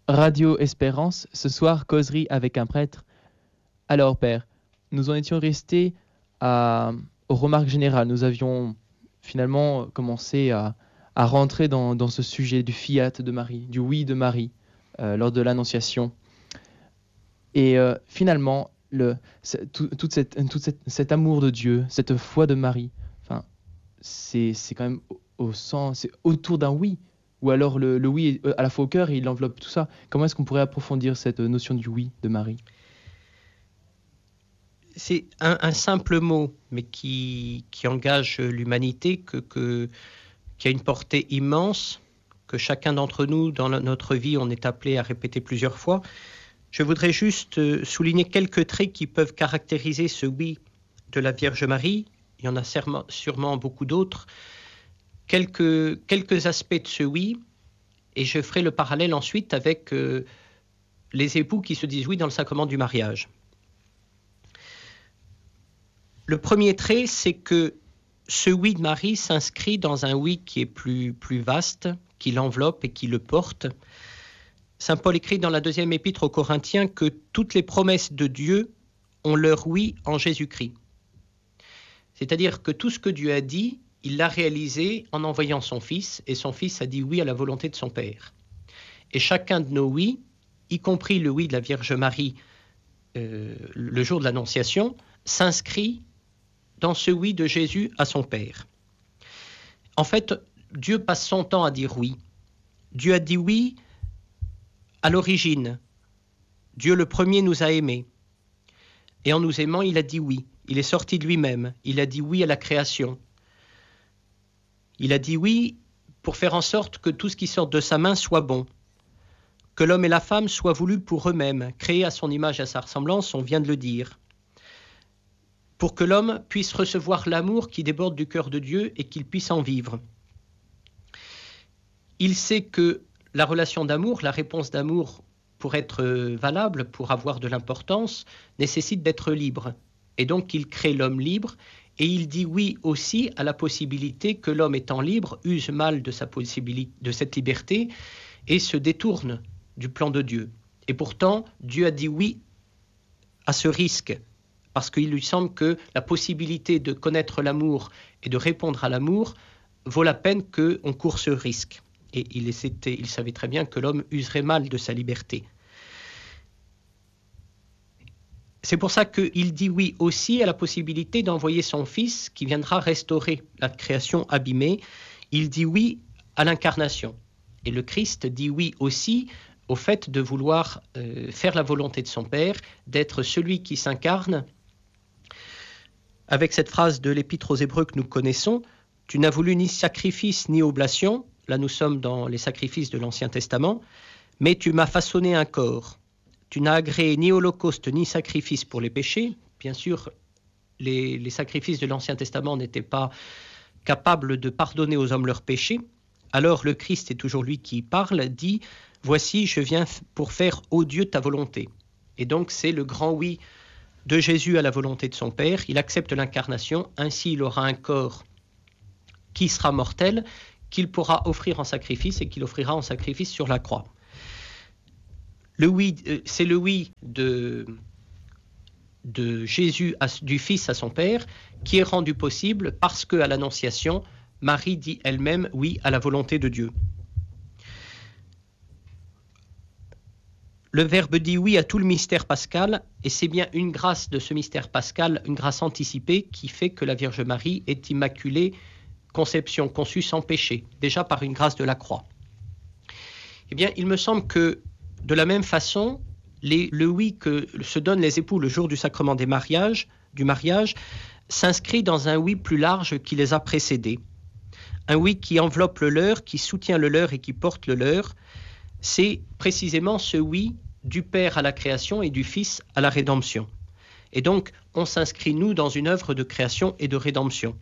Radio Espérance, ce soir, causerie avec un prêtre. Alors, Père, nous en étions restés aux remarques générales. Nous avions finalement commencé à rentrer dans ce sujet du fiat de Marie, du oui de Marie, lors de l'Annonciation. Et finalement, cet amour de Dieu, cette foi de Marie, enfin, c'est quand même c'est autour d'un oui. Ou alors le oui est à la fois au cœur et il enveloppe tout ça. Comment est-ce qu'on pourrait approfondir cette notion du oui de Marie ? C'est un simple mot, mais qui engage l'humanité, qui a une portée immense, que chacun d'entre nous, dans notre vie, on est appelé à répéter plusieurs fois. Je voudrais juste souligner quelques traits qui peuvent caractériser ce oui de la Vierge Marie. Il y en a sûrement beaucoup d'autres. Quelques aspects de ce oui, et je ferai le parallèle ensuite avec les époux qui se disent oui dans le sacrement du mariage. Le premier trait, c'est que ce oui de Marie s'inscrit dans un oui qui est plus vaste, qui l'enveloppe et qui le porte. Saint Paul écrit dans la deuxième épître aux Corinthiens que toutes les promesses de Dieu ont leur oui en Jésus-Christ. C'est-à-dire que tout ce que Dieu a dit, il l'a réalisé en envoyant son Fils, et son Fils a dit oui à la volonté de son Père. Et chacun de nos oui, y compris le oui de la Vierge Marie le jour de l'Annonciation, s'inscrit dans ce oui de Jésus à son Père. En fait, Dieu passe son temps à dire oui. Dieu a dit oui à l'origine. Dieu le premier nous a aimés. Et en nous aimant, il a dit oui. Il est sorti de lui-même. Il a dit oui à la création. Il a dit oui pour faire en sorte que tout ce qui sort de sa main soit bon. Que l'homme et la femme soient voulus pour eux-mêmes, créés à son image et à sa ressemblance, on vient de le dire. Pour que l'homme puisse recevoir l'amour qui déborde du cœur de Dieu et qu'il puisse en vivre. Il sait que la relation d'amour, la réponse d'amour, pour être valable, pour avoir de l'importance, nécessite d'être libre. Et donc il crée l'homme libre, et il dit oui aussi à la possibilité que l'homme étant libre use mal de cette liberté et se détourne du plan de Dieu. Et pourtant, Dieu a dit oui à ce risque, parce qu'il lui semble que la possibilité de connaître l'amour et de répondre à l'amour vaut la peine qu'on court ce risque. Et il savait très bien que l'homme userait mal de sa liberté. C'est pour ça qu'il dit oui aussi à la possibilité d'envoyer son Fils qui viendra restaurer la création abîmée. Il dit oui à l'incarnation. Et le Christ dit oui aussi au fait de vouloir faire la volonté de son Père, d'être celui qui s'incarne. Avec cette phrase de l'Épître aux Hébreux que nous connaissons, « Tu n'as voulu ni sacrifice ni oblation », là nous sommes dans les sacrifices de l'Ancien Testament, « mais tu m'as façonné un corps. Tu n'as agréé ni holocauste ni sacrifice pour les péchés. » Bien sûr, les sacrifices de l'Ancien Testament n'étaient pas capables de pardonner aux hommes leurs péchés. Alors le Christ est toujours lui qui parle, dit « Voici, je viens pour faire, ô Dieu, ta volonté. » Et donc c'est le grand oui de Jésus à la volonté de son Père. Il accepte l'incarnation, ainsi il aura un corps qui sera mortel, qu'il pourra offrir en sacrifice et qu'il offrira en sacrifice sur la croix. Le oui, c'est le oui de Jésus, du Fils à son Père, qui est rendu possible parce qu'à l'Annonciation, Marie dit elle-même oui à la volonté de Dieu. Le Verbe dit oui à tout le mystère pascal, et c'est bien une grâce de ce mystère pascal, une grâce anticipée, qui fait que la Vierge Marie est immaculée, conception conçue sans péché, déjà par une grâce de la croix. Eh bien, il me semble que, de la même façon, le oui que se donnent les époux le jour du sacrement du mariage, s'inscrit dans un oui plus large qui les a précédés. Un oui qui enveloppe le leur, qui soutient le leur et qui porte le leur. C'est précisément ce oui du Père à la création et du Fils à la rédemption. Et donc, on s'inscrit, nous, dans une œuvre de création et de rédemption.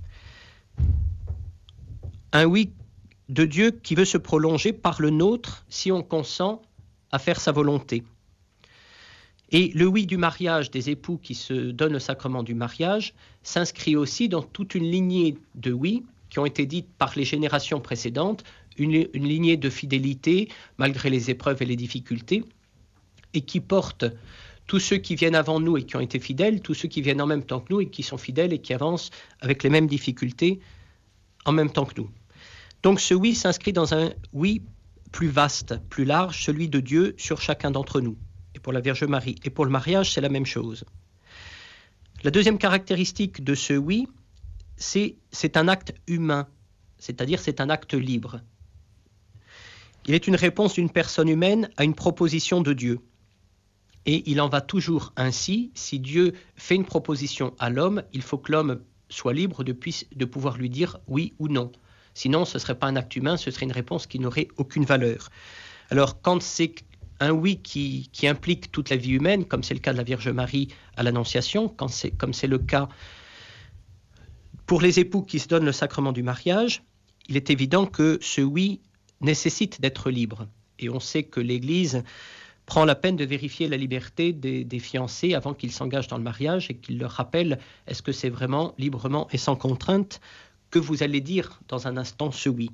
Un oui de Dieu qui veut se prolonger par le nôtre si on consent à faire sa volonté. Et le oui du mariage des époux qui se donnent le sacrement du mariage s'inscrit aussi dans toute une lignée de oui qui ont été dites par les générations précédentes, une lignée de fidélité malgré les épreuves et les difficultés, et qui porte tous ceux qui viennent avant nous et qui ont été fidèles, tous ceux qui viennent en même temps que nous et qui sont fidèles et qui avancent avec les mêmes difficultés en même temps que nous. Donc ce oui s'inscrit dans un oui plus vaste, plus large, celui de Dieu sur chacun d'entre nous. Et pour la Vierge Marie et pour le mariage, c'est la même chose. La deuxième caractéristique de ce oui, c'est un acte humain, c'est-à-dire c'est un acte libre. Il est une réponse d'une personne humaine à une proposition de Dieu. Et il en va toujours ainsi. Si Dieu fait une proposition à l'homme, il faut que l'homme soit libre de pouvoir lui dire oui ou non. Sinon, ce ne serait pas un acte humain, ce serait une réponse qui n'aurait aucune valeur. Alors, quand c'est un oui qui implique toute la vie humaine, comme c'est le cas de la Vierge Marie à l'Annonciation, comme c'est le cas pour les époux qui se donnent le sacrement du mariage, il est évident que ce oui nécessite d'être libre. Et on sait que l'Église prend la peine de vérifier la liberté des fiancés avant qu'ils s'engagent dans le mariage et qu'il leur rappelle est-ce que c'est vraiment librement et sans contrainte que vous allez dire dans un instant ce oui.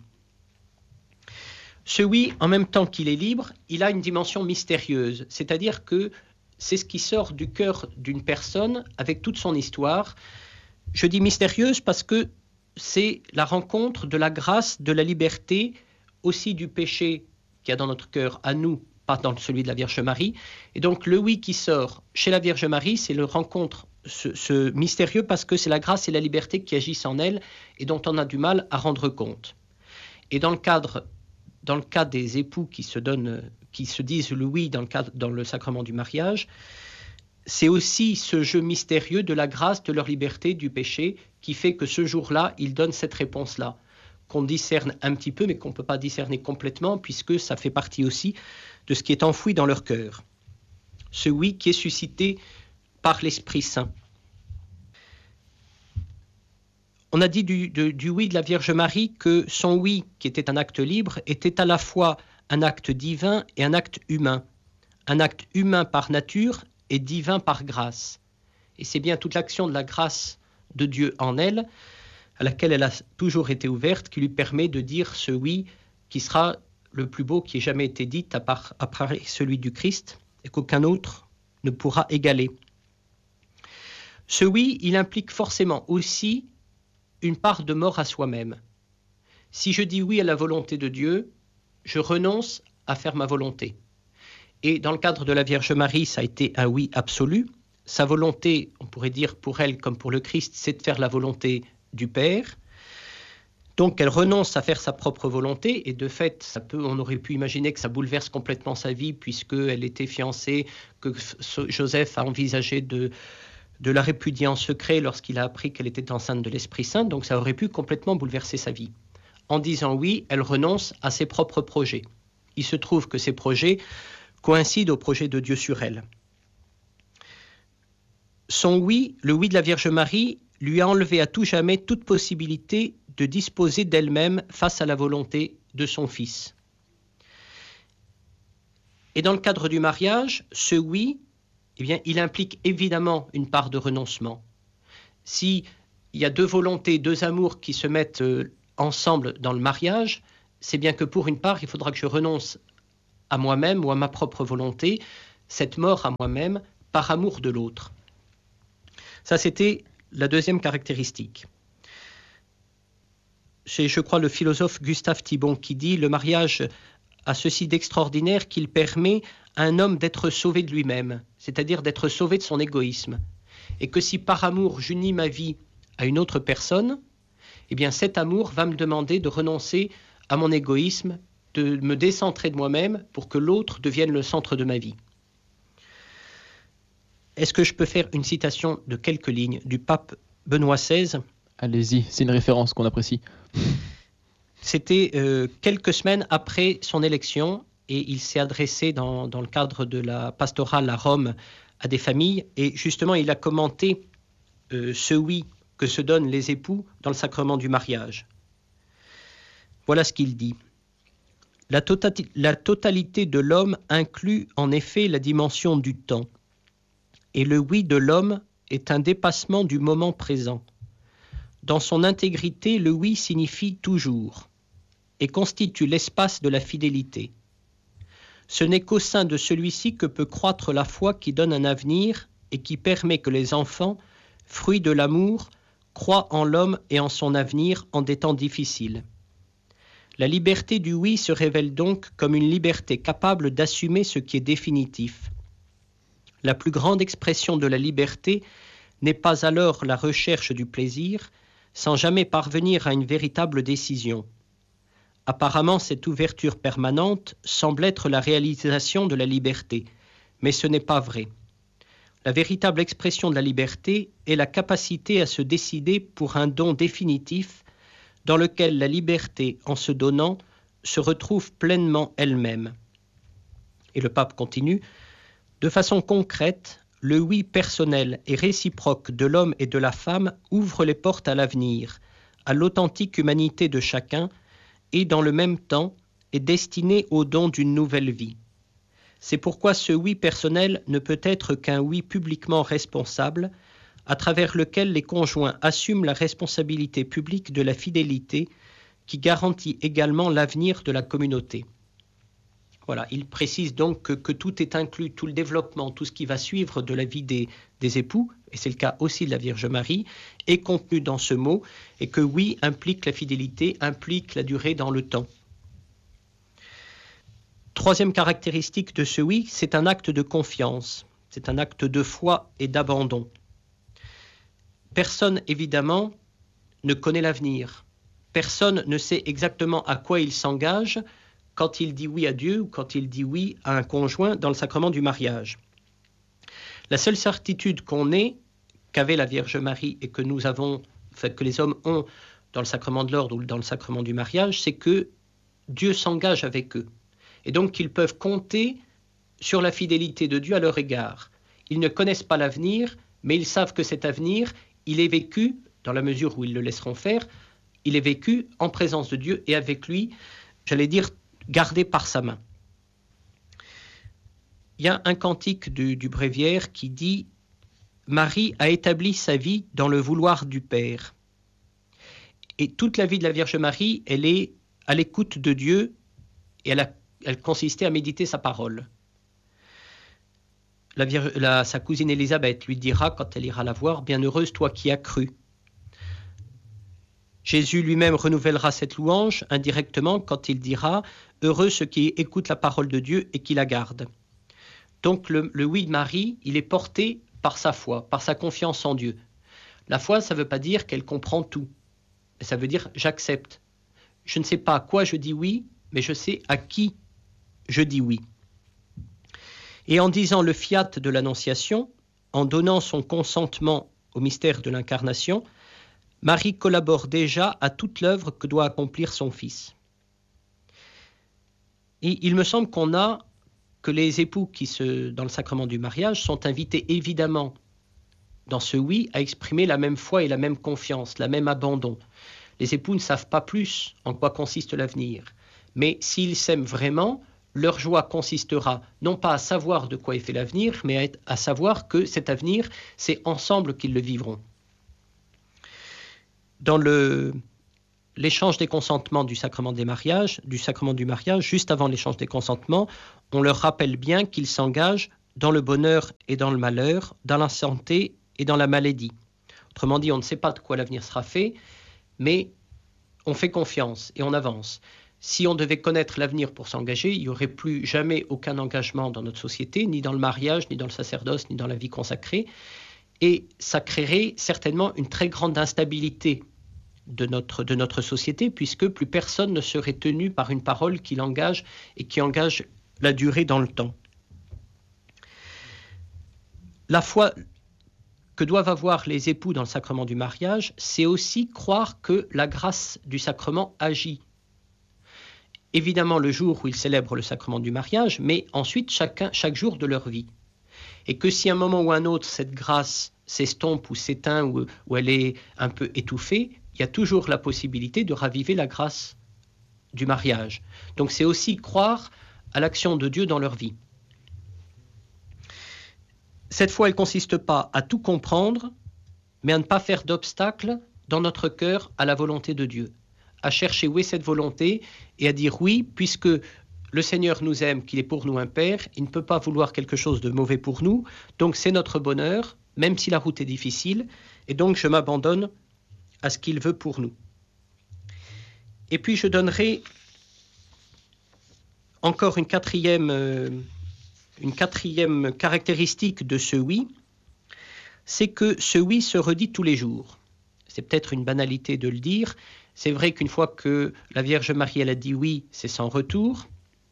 Ce oui, en même temps qu'il est libre, il a une dimension mystérieuse, c'est-à-dire que c'est ce qui sort du cœur d'une personne avec toute son histoire. Je dis mystérieuse parce que c'est la rencontre de la grâce, de la liberté, aussi du péché qu'il y a dans notre cœur à nous, pas dans celui de la Vierge Marie. Et donc le oui qui sort chez la Vierge Marie, c'est le rencontre, ce mystérieux, parce que c'est la grâce et la liberté qui agissent en elle et dont on a du mal à rendre compte. Et dans le cas des époux qui se disent le oui dans le sacrement du mariage, c'est aussi ce jeu mystérieux de la grâce, de leur liberté, du péché, qui fait que ce jour-là, ils donnent cette réponse-là, qu'on discerne un petit peu, mais qu'on ne peut pas discerner complètement, puisque ça fait partie aussi de ce qui est enfoui dans leur cœur. Ce oui qui est suscité par l'Esprit Saint. On a dit du oui de la Vierge Marie que son oui, qui était un acte libre, était à la fois un acte divin et un acte humain. Un acte humain par nature et divin par grâce. Et c'est bien toute l'action de la grâce de Dieu en elle, à laquelle elle a toujours été ouverte, qui lui permet de dire ce oui qui sera le plus beau qui ait jamais été dit à part celui du Christ et qu'aucun autre ne pourra égaler. Ce oui, il implique forcément aussi une part de mort à soi-même. Si je dis oui à la volonté de Dieu, je renonce à faire ma volonté. Et dans le cadre de la Vierge Marie, ça a été un oui absolu. Sa volonté, on pourrait dire pour elle comme pour le Christ, c'est de faire la volonté du Père. Donc elle renonce à faire sa propre volonté et de fait, on aurait pu imaginer que ça bouleverse complètement sa vie puisqu'elle était fiancée, que Joseph a envisagé de la répudier en secret lorsqu'il a appris qu'elle était enceinte de l'Esprit Saint, donc ça aurait pu complètement bouleverser sa vie. En disant oui, elle renonce à ses propres projets. Il se trouve que ces projets coïncident au projet de Dieu sur elle. Son oui, le oui de la Vierge Marie, lui a enlevé à tout jamais toute possibilité de disposer d'elle-même face à la volonté de son Fils. Et dans le cadre du mariage, ce oui, eh bien, il implique évidemment une part de renoncement. S'il y a deux volontés, deux amours qui se mettent ensemble dans le mariage, c'est bien que pour une part, il faudra que je renonce à moi-même ou à ma propre volonté, cette mort à moi-même par amour de l'autre. Ça, c'était la deuxième caractéristique. C'est, je crois, le philosophe Gustave Thibon qui dit « Le mariage a ceci d'extraordinaire qu'il permet à un homme d'être sauvé de lui-même, c'est-à-dire d'être sauvé de son égoïsme. Et que si par amour j'unis ma vie à une autre personne, eh bien cet amour va me demander de renoncer à mon égoïsme, de me décentrer de moi-même pour que l'autre devienne le centre de ma vie. » Est-ce que je peux faire une citation de quelques lignes du pape Benoît XVI ? Allez-y, c'est une référence qu'on apprécie. C'était quelques semaines après son élection et il s'est adressé dans le cadre de la pastorale à Rome à des familles et justement il a commenté ce oui que se donnent les époux dans le sacrement du mariage. Voilà ce qu'il dit. La totalité de l'homme inclut en effet la dimension du temps. Et le oui de l'homme est un dépassement du moment présent. Dans son intégrité, le oui signifie toujours. et constitue l'espace de la fidélité. Ce n'est qu'au sein de celui-ci que peut croître la foi qui donne un avenir et qui permet que les enfants, fruits de l'amour, croient en l'homme et en son avenir en des temps difficiles. La liberté du oui se révèle donc comme une liberté capable d'assumer ce qui est définitif. La plus grande expression de la liberté n'est pas alors la recherche du plaisir, sans jamais parvenir à une véritable décision. Apparemment, cette ouverture permanente semble être la réalisation de la liberté, mais ce n'est pas vrai. La véritable expression de la liberté est la capacité à se décider pour un don définitif dans lequel la liberté, en se donnant, se retrouve pleinement elle-même. Et le pape continue, de façon concrète, le oui personnel et réciproque de l'homme et de la femme ouvre les portes à l'avenir, à l'authentique humanité de chacun et, dans le même temps, est destiné au don d'une nouvelle vie. C'est pourquoi ce oui personnel ne peut être qu'un oui publiquement responsable, à travers lequel les conjoints assument la responsabilité publique de la fidélité qui garantit également l'avenir de la communauté. Voilà, il précise donc que tout est inclus, tout le développement, tout ce qui va suivre de la vie des époux, et c'est le cas aussi de la Vierge Marie, est contenu dans ce mot, et que oui implique la fidélité, implique la durée dans le temps. Troisième caractéristique de ce oui, c'est un acte de confiance, c'est un acte de foi et d'abandon. Personne, évidemment, ne connaît l'avenir. Personne ne sait exactement à quoi il s'engage quand il dit oui à Dieu ou quand il dit oui à un conjoint dans le sacrement du mariage. La seule certitude qu'on ait, qu'avait la Vierge Marie et que nous avons, enfin, que les hommes ont dans le sacrement de l'ordre ou dans le sacrement du mariage, c'est que Dieu s'engage avec eux. Et donc qu'ils peuvent compter sur la fidélité de Dieu à leur égard. Ils ne connaissent pas l'avenir, mais ils savent que cet avenir, il est vécu, dans la mesure où ils le laisseront faire, il est vécu en présence de Dieu et avec lui, j'allais dire, gardé par sa main. Il y a un cantique du bréviaire qui dit « Marie a établi sa vie dans le vouloir du Père ». Et toute la vie de la Vierge Marie, elle est à l'écoute de Dieu et elle consistait à méditer sa parole. Sa cousine Élisabeth lui dira, quand elle ira la voir, « Bienheureuse toi qui as cru ». Jésus lui-même renouvellera cette louange indirectement quand il dira « Heureux ceux qui écoutent la parole de Dieu et qui la gardent ». Donc le oui de Marie, il est porté par sa foi, par sa confiance en Dieu. La foi, ça ne veut pas dire qu'elle comprend tout. Ça veut dire « j'accepte ». Je ne sais pas à quoi je dis oui, mais je sais à qui je dis oui. Et en disant le fiat de l'Annonciation, en donnant son consentement au mystère de l'Incarnation, Marie collabore déjà à toute l'œuvre que doit accomplir son Fils. Et il me semble que les époux dans le sacrement du mariage sont invités évidemment dans ce oui à exprimer la même foi et la même confiance, la même abandon. Les époux ne savent pas plus en quoi consiste l'avenir, mais s'ils s'aiment vraiment, leur joie consistera non pas à savoir de quoi est fait l'avenir, mais à savoir que cet avenir, c'est ensemble qu'ils le vivront. Dans l'échange des consentements du sacrement du mariage, juste avant l'échange des consentements, on leur rappelle bien qu'ils s'engagent dans le bonheur et dans le malheur, dans la santé et dans la maladie. Autrement dit, on ne sait pas de quoi l'avenir sera fait, mais on fait confiance et on avance. Si on devait connaître l'avenir pour s'engager, il n'y aurait plus jamais aucun engagement dans notre société, ni dans le mariage, ni dans le sacerdoce, ni dans la vie consacrée. Et ça créerait certainement une très grande instabilité de notre société, puisque plus personne ne serait tenu par une parole qui l'engage et qui engage la durée dans le temps. La foi que doivent avoir les époux dans le sacrement du mariage, c'est aussi croire que la grâce du sacrement agit. Évidemment le jour où ils célèbrent le sacrement du mariage, mais ensuite chaque jour de leur vie. Et que si à un moment ou à un autre cette grâce s'estompe ou s'éteint ou elle est un peu étouffée, il y a toujours la possibilité de raviver la grâce du mariage. Donc c'est aussi croire à l'action de Dieu dans leur vie. Cette foi, elle ne consiste pas à tout comprendre, mais à ne pas faire d'obstacle dans notre cœur à la volonté de Dieu, à chercher où est cette volonté et à dire oui, puisque le Seigneur nous aime, qu'il est pour nous un Père, il ne peut pas vouloir quelque chose de mauvais pour nous, donc c'est notre bonheur, même si la route est difficile, et donc je m'abandonne à ce qu'il veut pour nous. Et puis je donnerai encore une quatrième caractéristique de ce oui, c'est que ce oui se redit tous les jours. C'est peut-être une banalité de le dire, c'est vrai qu'une fois que la Vierge Marie elle a dit oui, c'est sans retour.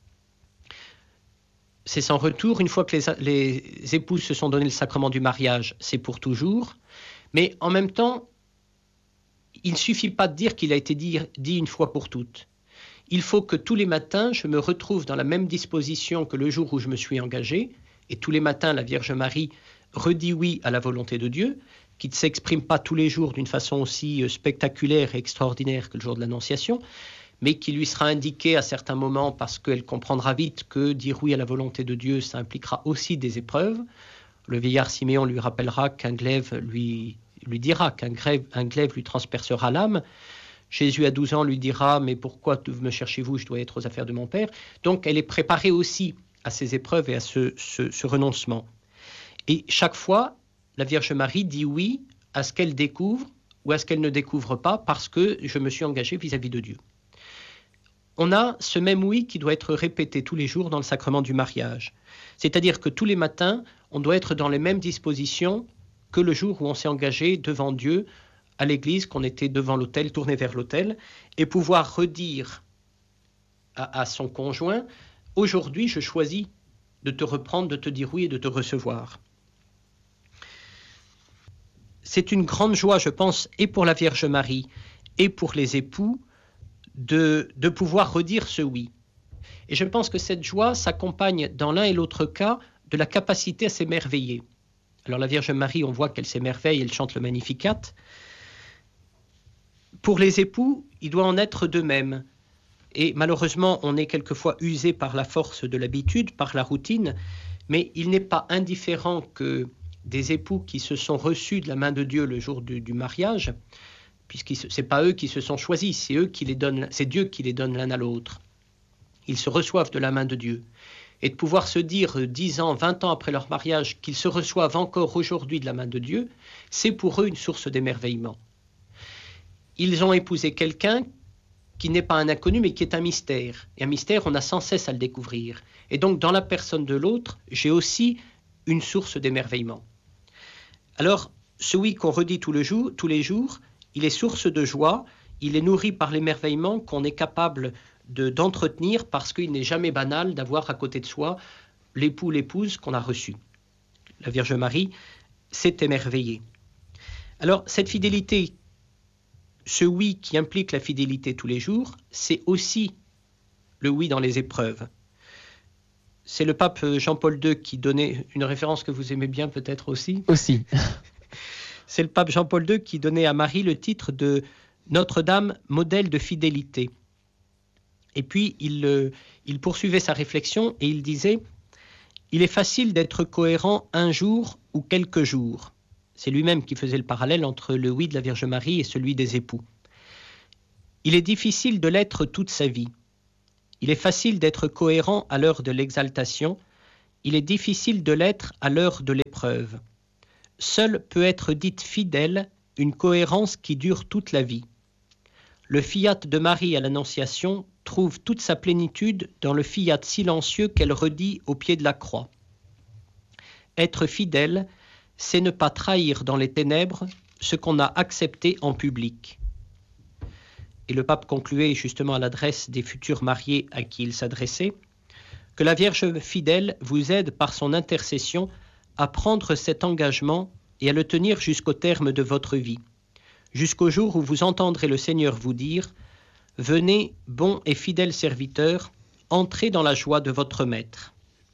C'est sans retour, une fois que les épouses se sont donné le sacrement du mariage, c'est pour toujours. Mais en même temps, il ne suffit pas de dire qu'il a été dit une fois pour toutes. Il faut que tous les matins, je me retrouve dans la même disposition que le jour où je me suis engagé. Et tous les matins, la Vierge Marie redit oui à la volonté de Dieu, qui ne s'exprime pas tous les jours d'une façon aussi spectaculaire et extraordinaire que le jour de l'Annonciation, mais qui lui sera indiquée à certains moments parce qu'elle comprendra vite que dire oui à la volonté de Dieu, ça impliquera aussi des épreuves. Le vieillard Siméon lui rappellera qu'un glaive lui dira qu'un glaive lui transpercera l'âme. Jésus à 12 ans lui dira « Mais pourquoi me cherchez-vous? Je dois être aux affaires de mon Père. » Donc elle est préparée aussi à ces épreuves et à ce renoncement. Et chaque fois, la Vierge Marie dit oui à ce qu'elle découvre ou à ce qu'elle ne découvre pas parce que je me suis engagé vis-à-vis de Dieu. On a ce même oui qui doit être répété tous les jours dans le sacrement du mariage. C'est-à-dire que tous les matins, on doit être dans les mêmes dispositions que le jour où on s'est engagé devant Dieu, à l'église, qu'on était devant l'autel, tourné vers l'autel, et pouvoir redire à son conjoint « Aujourd'hui, je choisis de te reprendre, de te dire oui et de te recevoir ». C'est une grande joie, je pense, et pour la Vierge Marie et pour les époux, de pouvoir redire ce oui. Et je pense que cette joie s'accompagne dans l'un et l'autre cas de la capacité à s'émerveiller. Alors la Vierge Marie, on voit qu'elle s'émerveille, elle chante le Magnificat. Pour les époux, il doit en être de même. Et malheureusement, on est quelquefois usé par la force de l'habitude, par la routine, mais il n'est pas indifférent que des époux qui se sont reçus de la main de Dieu le jour du mariage, puisque ce n'est pas eux qui se sont choisis, c'est Dieu qui les donne l'un à l'autre. Ils se reçoivent de la main de Dieu. Et de pouvoir se dire 10 ans, 20 ans après leur mariage qu'ils se reçoivent encore aujourd'hui de la main de Dieu, c'est pour eux une source d'émerveillement. Ils ont épousé quelqu'un qui n'est pas un inconnu, mais qui est un mystère. Et un mystère, on a sans cesse à le découvrir. Et donc, dans la personne de l'autre, j'ai aussi une source d'émerveillement. Alors, ce oui qu'on redit tous les jours, il est source de joie, il est nourri par l'émerveillement qu'on est capable d'entretenir parce qu'il n'est jamais banal d'avoir à côté de soi l'époux, l'épouse qu'on a reçu. La Vierge Marie s'est émerveillée. Alors, cette fidélité, ce oui qui implique la fidélité tous les jours, c'est aussi le oui dans les épreuves. C'est le pape Jean-Paul II qui donnait une référence que vous aimez bien peut-être aussi. Aussi. C'est le pape Jean-Paul II qui donnait à Marie le titre de Notre-Dame, modèle de fidélité. Et puis il poursuivait sa réflexion et il disait « Il est facile d'être cohérent un jour ou quelques jours. » C'est lui-même qui faisait le parallèle entre le oui de la Vierge Marie et celui des époux. Il est difficile de l'être toute sa vie. Il est facile d'être cohérent à l'heure de l'exaltation. Il est difficile de l'être à l'heure de l'épreuve. Seule peut être dite fidèle une cohérence qui dure toute la vie. Le fiat de Marie à l'Annonciation trouve toute sa plénitude dans le fiat silencieux qu'elle redit au pied de la croix. Être fidèle, c'est ne pas trahir dans les ténèbres ce qu'on a accepté en public. Et le pape concluait justement à l'adresse des futurs mariés à qui il s'adressait, que la Vierge fidèle vous aide par son intercession à prendre cet engagement et à le tenir jusqu'au terme de votre vie, jusqu'au jour où vous entendrez le Seigneur vous dire « Venez, bon et fidèle serviteur, entrez dans la joie de votre Maître ».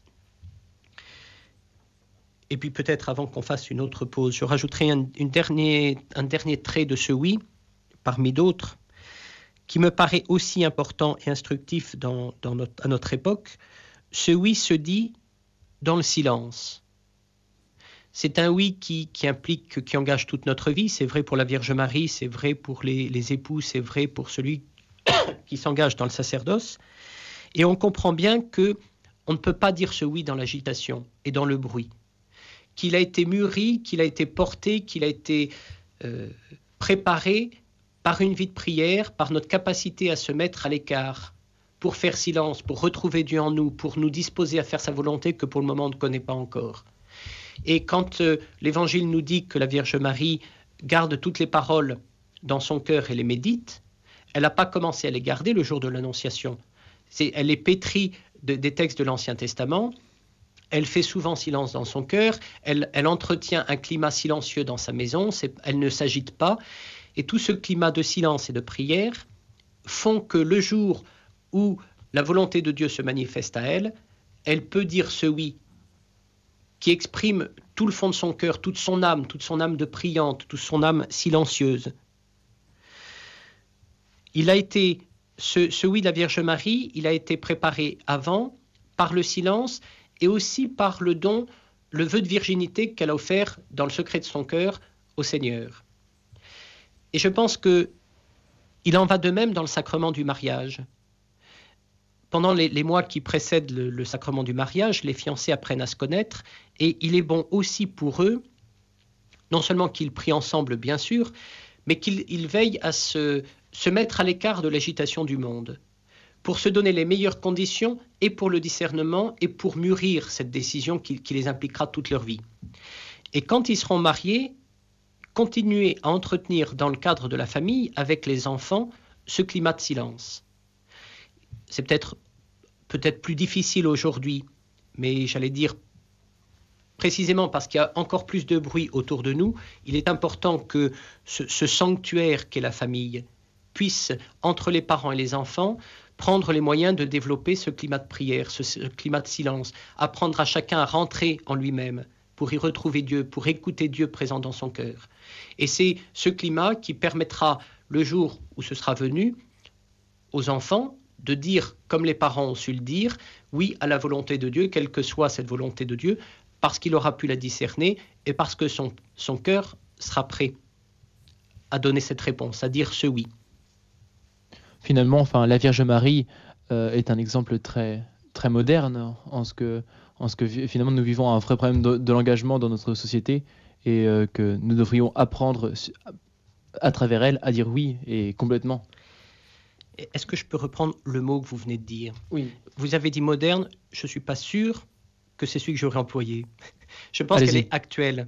Et puis peut-être avant qu'on fasse une autre pause, je rajouterai un dernier trait de ce oui, parmi d'autres, qui me paraît aussi important et instructif à notre époque. Ce oui se dit dans le silence. C'est un oui qui engage toute notre vie. C'est vrai pour la Vierge Marie, c'est vrai pour les époux, c'est vrai pour celui qui s'engage dans le sacerdoce. Et on comprend bien que on ne peut pas dire ce oui dans l'agitation et dans le bruit. Qu'il a été mûri, qu'il a été porté, qu'il a été préparé par une vie de prière, par notre capacité à se mettre à l'écart, pour faire silence, pour retrouver Dieu en nous, pour nous disposer à faire sa volonté que pour le moment on ne connaît pas encore. Et quand l'Évangile nous dit que la Vierge Marie garde toutes les paroles dans son cœur et les médite, elle n'a pas commencé à les garder le jour de l'Annonciation. Elle est pétrie des textes de l'Ancien Testament, elle fait souvent silence dans son cœur, elle entretient un climat silencieux dans sa maison, elle ne s'agite pas, et tout ce climat de silence et de prière font que le jour où la volonté de Dieu se manifeste à elle, elle peut dire ce oui, qui exprime tout le fond de son cœur, toute son âme de priante, toute son âme silencieuse. Il a été, ce oui de la Vierge Marie, il a été préparé avant, par le silence, et aussi par le don, le vœu de virginité qu'elle a offert dans le secret de son cœur au Seigneur. Et je pense qu'il en va de même dans le sacrement du mariage. Pendant les mois qui précèdent le sacrement du mariage, les fiancés apprennent à se connaître, et il est bon aussi pour eux, non seulement qu'ils prient ensemble, bien sûr, mais qu'ils veillent à se mettre à l'écart de l'agitation du monde, pour se donner les meilleures conditions, et pour le discernement, et pour mûrir cette décision qui les impliquera toute leur vie. Et quand ils seront mariés, continuer à entretenir dans le cadre de la famille, avec les enfants, ce climat de silence. C'est peut-être plus difficile aujourd'hui, mais j'allais dire, précisément parce qu'il y a encore plus de bruit autour de nous, il est important que ce sanctuaire qu'est la famille puisse, entre les parents et les enfants, prendre les moyens de développer ce climat de prière, ce climat de silence, apprendre à chacun à rentrer en lui-même pour y retrouver Dieu, pour écouter Dieu présent dans son cœur. Et c'est ce climat qui permettra, le jour où ce sera venu, aux enfants de dire, comme les parents ont su le dire, oui à la volonté de Dieu, quelle que soit cette volonté de Dieu, parce qu'il aura pu la discerner et parce que son cœur sera prêt à donner cette réponse, à dire ce oui. Finalement, la Vierge Marie est un exemple très, très moderne en ce que finalement nous vivons un vrai problème de l'engagement dans notre société et que nous devrions apprendre à travers elle à dire oui et complètement. Est-ce que je peux reprendre le mot que vous venez de dire ? Oui. Vous avez dit moderne, je ne suis pas sûr que c'est celui que j'aurais employé. Je pense qu'elle est actuelle.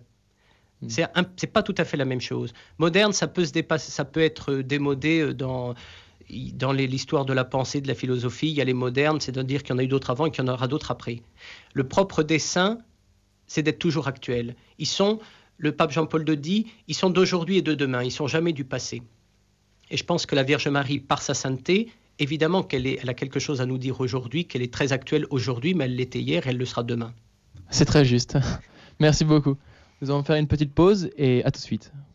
C'est pas tout à fait la même chose. Moderne, ça peut se dépasser, ça peut être démodé dans l'histoire de la pensée, de la philosophie. Il y a les modernes, c'est-à-dire qu'il y en a eu d'autres avant et qu'il y en aura d'autres après. Le propre des saints, c'est d'être toujours actuel. Le pape Jean-Paul II dit, ils sont d'aujourd'hui et de demain, ils sont jamais du passé. Et je pense que la Vierge Marie, par sa sainteté, évidemment elle a quelque chose à nous dire aujourd'hui, qu'elle est très actuelle aujourd'hui, mais elle l'était hier et elle le sera demain. C'est très juste. Merci beaucoup. Nous allons faire une petite pause et à tout de suite.